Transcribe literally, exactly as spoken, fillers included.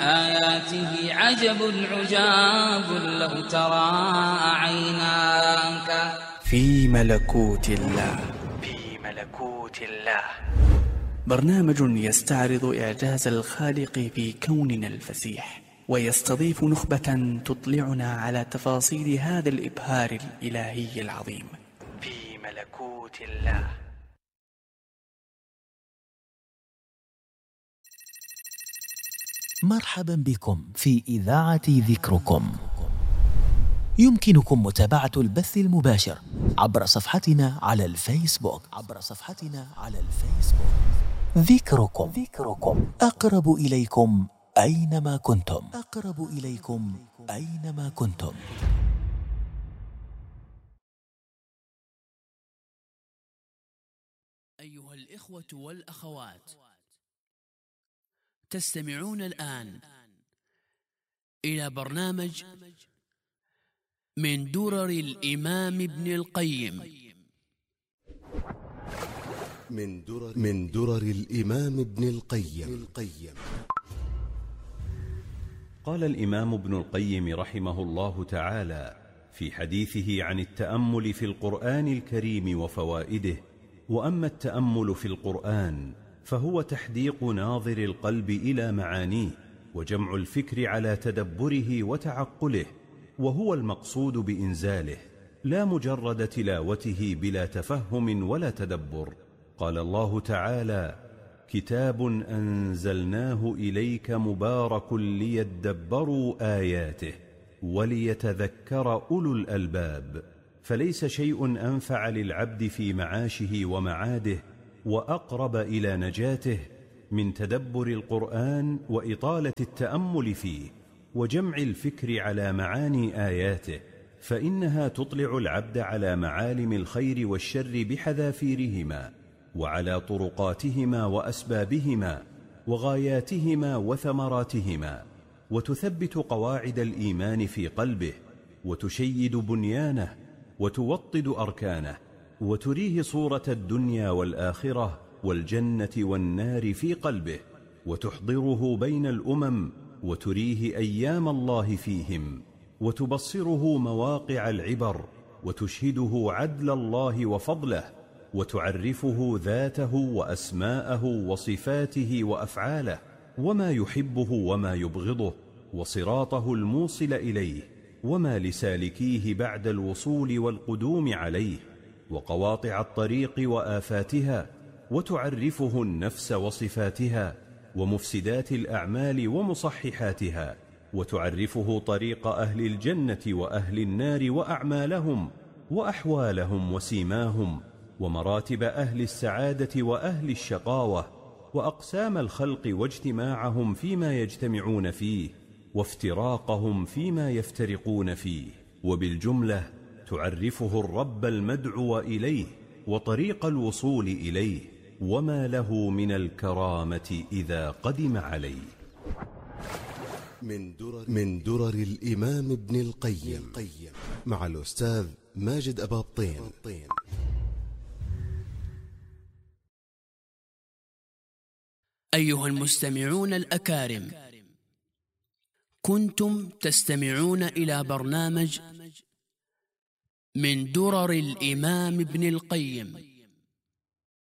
آياته عجب عجاب لو ترى عيناك. في ملكوت الله. في ملكوت الله، برنامج يستعرض إعجاز الخالق في كوننا الفسيح، ويستضيف نخبة تطلعنا على تفاصيل هذا الإبهار الإلهي العظيم. في ملكوت الله. مرحبا بكم في إذاعة ذكركم. يمكنكم متابعة البث المباشر عبر صفحتنا على الفيسبوك عبر صفحتنا على الفيسبوك ذكركم. ذكركم أقرب إليكم أينما كنتم. أقرب إليكم أينما كنتم. أيها الإخوة والأخوات، تستمعون الآن إلى برنامج من درر الإمام ابن القيم. من درر, من درر الإمام ابن القيم. قال الإمام ابن القيم رحمه الله تعالى في حديثه عن التأمل في القرآن الكريم وفوائده: وأما التأمل في القرآن فهو تحديق ناظر القلب إلى معانيه، وجمع الفكر على تدبره وتعقله، وهو المقصود بإنزاله، لا مجرد تلاوته بلا تفهم ولا تدبر. قال الله تعالى: كتاب أنزلناه إليك مبارك ليدبروا آياته وليتذكر أولو الألباب. فليس شيء أنفع للعبد في معاشه ومعاده وأقرب إلى نجاته من تدبر القرآن وإطالة التأمل فيه وجمع الفكر على معاني آياته، فإنها تطلع العبد على معالم الخير والشر بحذافيرهما، وعلى طرقاتهما وأسبابهما وغاياتهما وثمراتهما، وتثبت قواعد الإيمان في قلبه، وتشيد بنيانه، وتوطد أركانه، وتريه صورة الدنيا والآخرة والجنة والنار في قلبه، وتحضره بين الأمم، وتريه أيام الله فيهم، وتبصره مواقع العبر، وتشهده عدل الله وفضله، وتعرفه ذاته وأسماءه وصفاته وأفعاله، وما يحبه وما يبغضه، وصراطه الموصل إليه، وما لسالكيه بعد الوصول والقدوم عليه، وقواطع الطريق وآفاتها، وتعرفه النفس وصفاتها، ومفسدات الأعمال ومصححاتها، وتعرفه طريق أهل الجنة وأهل النار وأعمالهم وأحوالهم وسيماهم، ومراتب أهل السعادة وأهل الشقاوة، وأقسام الخلق واجتماعهم فيما يجتمعون فيه، وافتراقهم فيما يفترقون فيه. وبالجملة تعرفه الرب المدعو إليه وطريق الوصول إليه، وما له من الكرامة إذا قدم عليه. من درر, من درر الإمام ابن القيم مع الأستاذ ماجد أباطين. أيها المستمعون الأكارم، كنتم تستمعون إلى برنامج من درر الإمام ابن القيم.